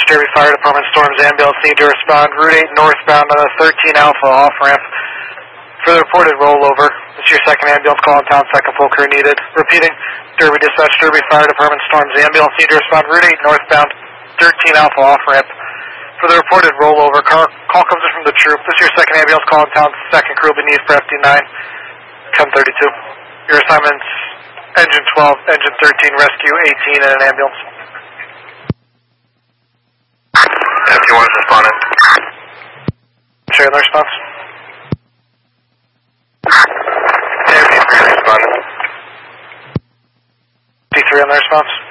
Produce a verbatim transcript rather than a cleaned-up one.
Dispatch, Derby Fire Department, Storms Ambulance, need to respond. Route eight northbound on the thirteen Alpha off ramp. For the reported rollover, this is your second ambulance call in town, second full crew needed. Repeating, Derby Dispatch, Derby Fire Department, Storms Ambulance, need to respond. Route eight northbound, thirteen Alpha off ramp. For the reported rollover, call, call comes in from the troop. This is your second ambulance call in town, second crew beneath for F D nine, ten thirty-two. Your assignments, engine twelve, engine thirteen, rescue eighteen, and an ambulance. F D one is responding. Share the response. F D three responding. D three on the response.